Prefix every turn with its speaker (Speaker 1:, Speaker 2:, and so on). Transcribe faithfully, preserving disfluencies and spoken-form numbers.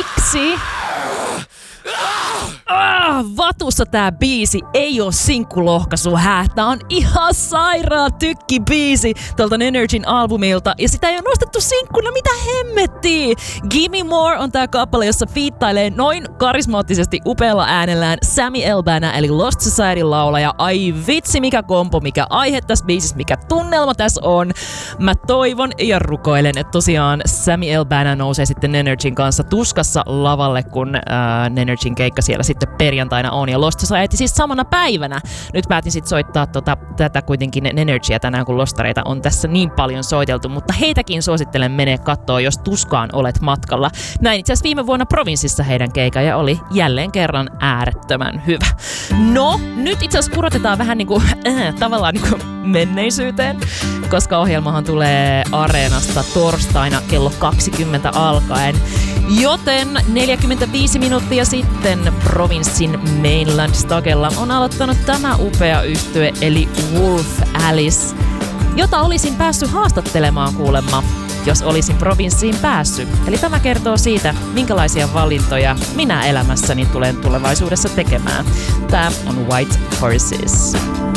Speaker 1: miksi Ah, vatussa tää biisi ei oo sinkkulohkaisu, hää. Tää on ihan sairaan tykki biisi tuolta Energyn albumilta. Ja sitä ei oo nostettu sinkkuna, mitä hemmettiä. Gimme More on tää kappale, jossa fiittailee noin karismaattisesti upealla äänellään Sammy Albana eli Lost Society laulaja. Ai vitsi, mikä kompo, mikä aihe tässä biisissä, mikä tunnelma tässä on. Mä toivon ja rukoilen, että tosiaan Sammy Albana nousee sitten Energyn kanssa tuskassa lavalle, kun äh, Energyn keikka siellä sitten perjantaina on. Ja Lost Society siis samana päivänä. Nyt päätin sitten soittaa tota, tätä kuitenkin Energyä tänään, kun lostareita on tässä niin paljon soiteltu. Mutta heitäkin suosittelen menee kattoo, jos tuskaan olet matkalla. Näin itse asiassa viime vuonna Provinssissa heidän keikka ja oli jälleen kerran äärettömän hyvä. No, nyt itse asiassa kurotetaan vähän niinku, äh, tavallaan niinku menneisyyteen, koska ohjelmahan tulee Areenasta torstaina kello kaksikymmentä alkaen. Joten neljäkymmentäviisi minuuttia sitten Provinssin Mainland Stagella on aloittanut tämä upea yhtye eli Wolf Alice, jota olisin päässyt haastattelemaan kuulemma, jos olisin Provinssiin päässyt. Eli tämä kertoo siitä, minkälaisia valintoja minä elämässäni tulen tulevaisuudessa tekemään. Tämä on White Horses.